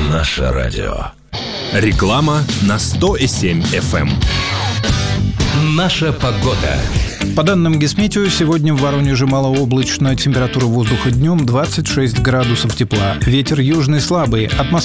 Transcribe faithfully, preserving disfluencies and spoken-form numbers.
Наше радио. Реклама на сто семь эф эм. Наша погода. По данным Гисметео, сегодня в Воронеже малооблачно. Температура воздуха днем двадцать шесть градусов тепла. Ветер южный слабый. Атмосфера